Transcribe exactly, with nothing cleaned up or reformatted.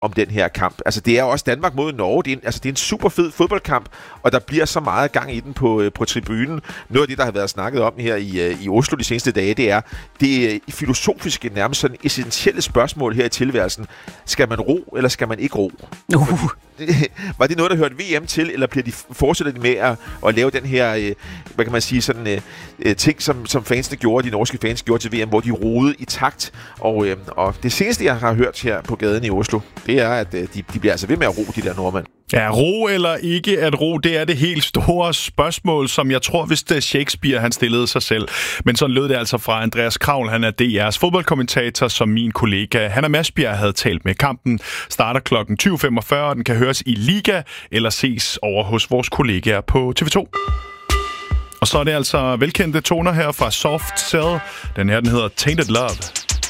om den her kamp. Altså, det er også Danmark mod Norge. Det er en, altså, det er en super fed fodboldkamp, og der bliver så meget gang i den på, på tribunen. Noget af det, der har været snakket om her i, i Oslo de seneste dage, det er det filosofiske, nærmest sådan essentielle spørgsmål her i tilværelsen. Skal man ro, eller skal man ikke ro? Uh. Var det noget, der hørte V M til, eller bliver de, fortsætter de med at, at lave den her, øh, hvad kan man sige, sådan øh, ting, som, som fansene gjorde, de norske fans gjorde til V M, hvor de roede i takt. Og, øh, og det seneste, jeg har hørt her på gaden i Oslo, det er, at øh, de, de bliver altså ved med at ro, de der nordmænd. Ja, ro eller ikke at ro, det er det helt store spørgsmål, som jeg tror, hvis det Shakespeare han stillede sig selv. Men sådan lød det altså fra Andreas Kravl, han er D R's fodboldkommentator, som min kollega Hanna Masbjerg havde talt med. Kampen starter klokken tyve femogfyrre, og den kan høres i Liga eller ses over hos vores kollegaer på T V to. Og så er det altså velkendte toner her fra Soft Cell. Den her, den hedder Tainted Love.